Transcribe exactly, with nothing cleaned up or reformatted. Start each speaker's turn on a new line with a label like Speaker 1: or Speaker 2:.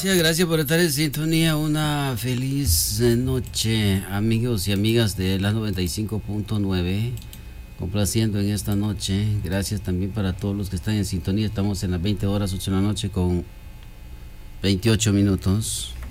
Speaker 1: Gracias, gracias por estar en sintonía. Una feliz eh, noche, amigos y amigas de la noventa y cinco punto nueve. Complaciendo en esta noche. Gracias también para todos los que están en sintonía. Estamos en las veinte horas, ocho de la noche con veintiocho minutos.